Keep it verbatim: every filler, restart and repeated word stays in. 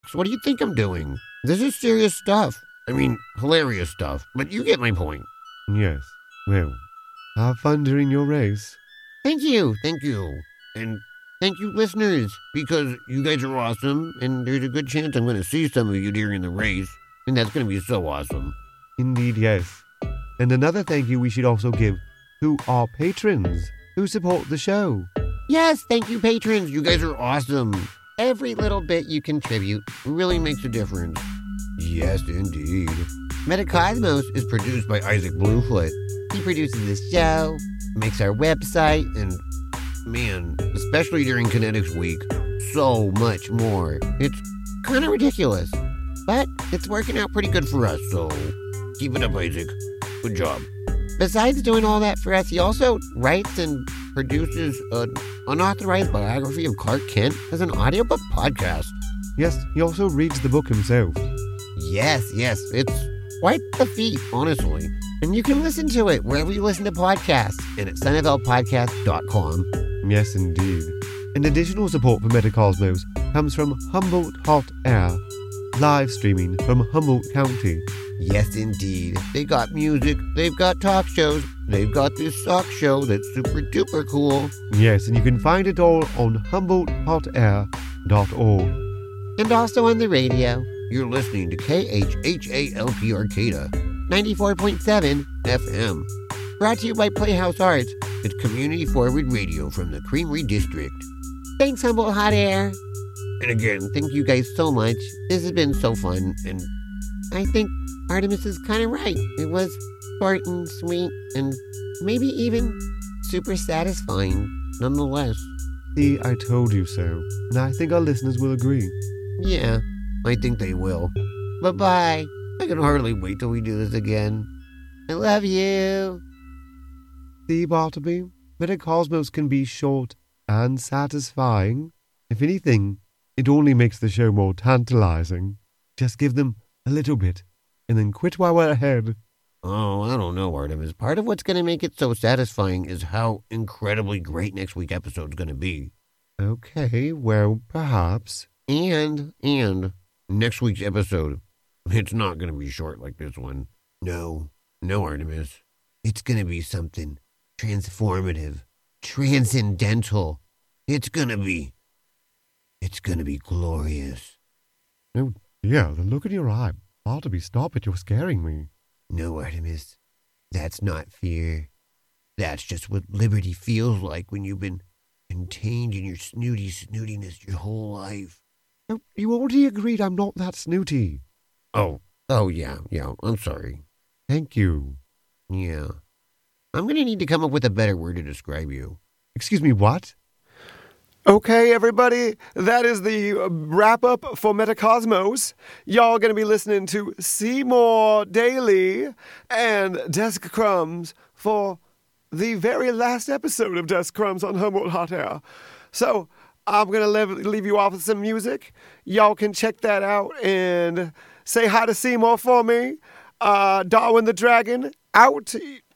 So what do you think I'm doing? This is serious stuff. I mean, hilarious stuff, but you get my point. Yes. Well, have fun during your race. Thank you, thank you. And thank you, listeners, because you guys are awesome, and there's a good chance I'm going to see some of you during the race, and that's going to be so awesome. Indeed, yes. And another thank you we should also give to our patrons who support the show. Yes, thank you, patrons. You guys are awesome. Every little bit you contribute really makes a difference. Yes, indeed. Metacosmos is produced by Isaac Bluefoot. He produces the show, makes our website, and man, especially during Kinetics Week, so much more. It's kind of ridiculous, but it's working out pretty good for us, so keep it up, Isaac. Good job. Besides doing all that for us, he also writes and produces an unauthorized biography of Clark Kent as an audiobook podcast. Yes, he also reads the book himself. Yes, yes, it's quite the feat, honestly. And you can listen to it wherever you listen to podcasts and at son of l podcast dot com. Yes, indeed. And additional support for Metacosmos comes from Humboldt Hot Air, live streaming from Humboldt County. Yes, indeed. They got music, they've got talk shows, they've got this sock show that's super duper cool. Yes, and you can find it all on humboldt hot air dot org. And also on the radio. You're listening to K H H A L P Arcata, ninety-four point seven F M. Brought to you by Playhouse Arts. It's community-forward radio from the Creamery District. Thanks, Humboldt Hot Air. And again, thank you guys so much. This has been so fun, and I think Artemis is kind of right. It was short and sweet, and maybe even super satisfying, nonetheless. See, I told you so, and I think our listeners will agree. Yeah, I think they will. Bye-bye. I can hardly wait till we do this again. I love you. See, Bartleby, Metacosmos can be short and satisfying. If anything, it only makes the show more tantalizing. Just give them a little bit, and then quit while we're ahead. Oh, I don't know, Artemis. Part of what's going to make it so satisfying is how incredibly great next week's episode's going to be. Okay, well, perhaps. And, and, next week's episode, it's not going to be short like this one. No, no, Artemis. It's going to be something transformative, transcendental. It's going to be, it's going to be glorious. Oh, dear, the look in your eye. Bartleby, stop it, you're scaring me. No, Artemis, that's not fear. That's just what liberty feels like when you've been contained in your snooty snootiness your whole life. Oh, you already agreed I'm not that snooty. Oh, oh yeah, yeah, I'm sorry. Thank you. Yeah. I'm going to need to come up with a better word to describe you. Excuse me, what? Okay, everybody, that is the wrap-up for Metacosmos. Y'all going to be listening to Seymour Daily and Desk Crumbs for the very last episode of Desk Crumbs on Humboldt Hot Air. So, I'm going to leave, leave you off with some music. Y'all can check that out and say hi to Seymour for me. Uh, Darwin the Dragon, out.